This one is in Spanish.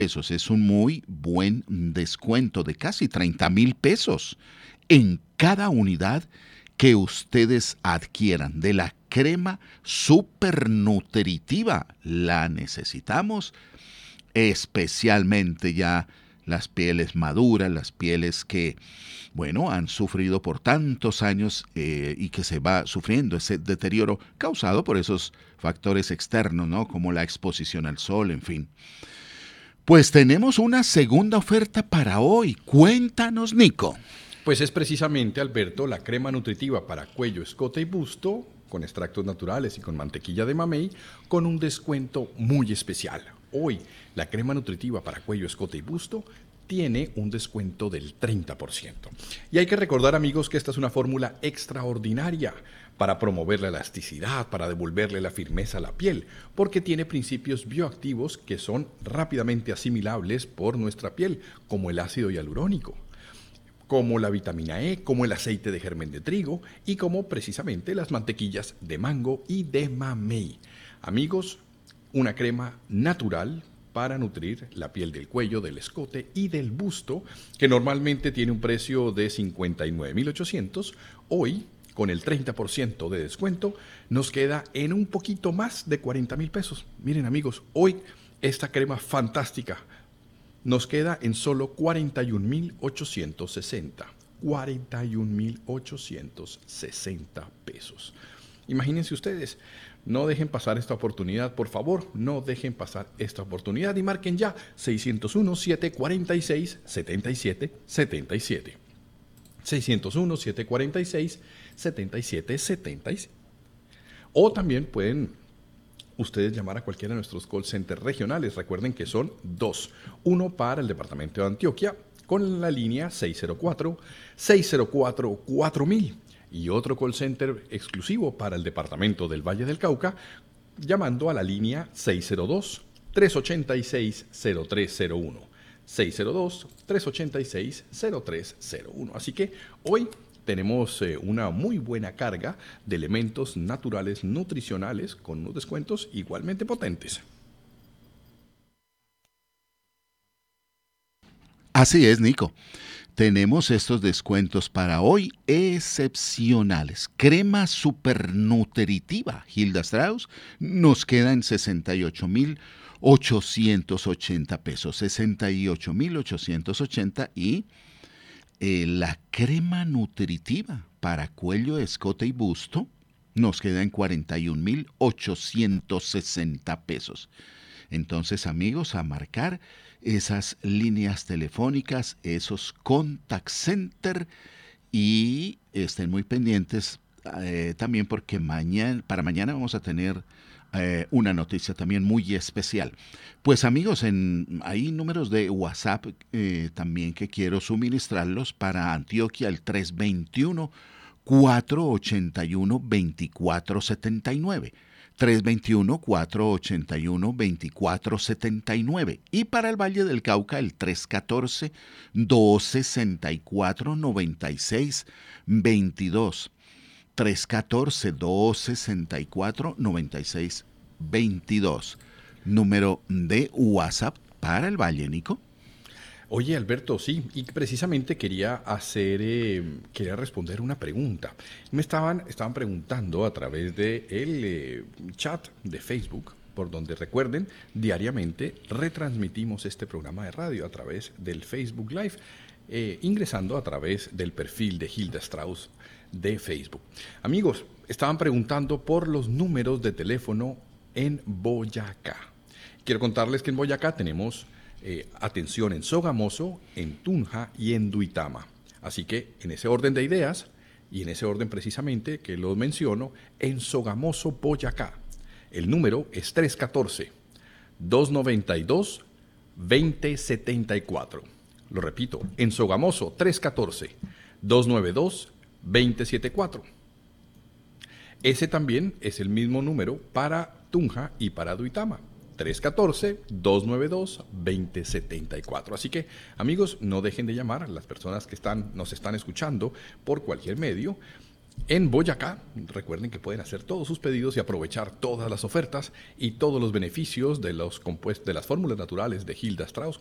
pesos. Es un muy buen descuento de casi 30,000 pesos en cada unidad que ustedes adquieran de la crema super nutritiva. La necesitamos especialmente ya las pieles maduras, las pieles que, bueno, han sufrido por tantos años y que se va sufriendo ese deterioro causado por esos factores externos, ¿no? Como la exposición al sol, en fin. Pues tenemos una segunda oferta para hoy. Cuéntanos, Nico. Pues es precisamente, Alberto, la crema nutritiva para cuello, escote y busto, con extractos naturales y con mantequilla de mamey, con un descuento muy especial. Hoy, la crema nutritiva para cuello, escote y busto tiene un descuento del 30%. Y hay que recordar, amigos, que esta es una fórmula extraordinaria para promover la elasticidad, para devolverle la firmeza a la piel, porque tiene principios bioactivos que son rápidamente asimilables por nuestra piel, como el ácido hialurónico, como la vitamina E, como el aceite de germen de trigo y como precisamente las mantequillas de mango y de mamey. Amigos, una crema natural para nutrir la piel del cuello, del escote y del busto, que normalmente tiene un precio de 59,800. Hoy, con el 30% de descuento, nos queda en un poquito más de 40,000 pesos. Miren, amigos, hoy esta crema fantástica nos queda en solo 41,860. 41,860 pesos. Imagínense ustedes, no dejen pasar esta oportunidad, por favor, no dejen pasar esta oportunidad y marquen ya 601-746-7777. 601-746-7777. O también pueden ustedes llamar a cualquiera de nuestros call centers regionales. Recuerden que son dos. Uno para el departamento de Antioquia con la línea 604-604-4000 y otro call center exclusivo para el departamento del Valle del Cauca llamando a la línea 602-386-0301. 602-386-0301. Así que hoy tenemos una muy buena carga de elementos naturales nutricionales con unos descuentos igualmente potentes. Así es, Nico. Tenemos estos descuentos para hoy excepcionales. Crema super nutritiva Hilda Strauss nos queda en 68,880 pesos. 68,880 y la crema nutritiva para cuello, escote y busto nos queda en 41,860 pesos. Entonces, amigos, a marcar esas líneas telefónicas, esos contact center y estén muy pendientes también porque para mañana vamos a tener una noticia también muy especial. Pues amigos, hay números de WhatsApp también que quiero suministrarlos para Antioquia, el 321-481-2479. 321-481-2479. Y para el Valle del Cauca, el 314-264-9622. 314-264-9622. Número de WhatsApp para el Valle, Nico. Oye, Alberto, sí, y precisamente quería responder una pregunta. Estaban preguntando a través del chat de Facebook, por donde recuerden, diariamente retransmitimos este programa de radio a través del Facebook Live, ingresando a través del perfil de Hilda Strauss de Facebook. Amigos, estaban preguntando por los números de teléfono en Boyacá. Quiero contarles que en Boyacá tenemos atención en Sogamoso, en Tunja y en Duitama. Así que en ese orden de ideas y en ese orden precisamente que los menciono, en Sogamoso, Boyacá, el número es 314-292-2074. Lo repito, en Sogamoso, 314-292-2074. Ese también es el mismo número para Tunja y para Duitama. 314-292-2074. Así que, amigos, no dejen de llamar a las personas que nos están escuchando por cualquier medio en Boyacá. Recuerden que pueden hacer todos sus pedidos y aprovechar todas las ofertas y todos los beneficios de las fórmulas naturales de Hilda Strauss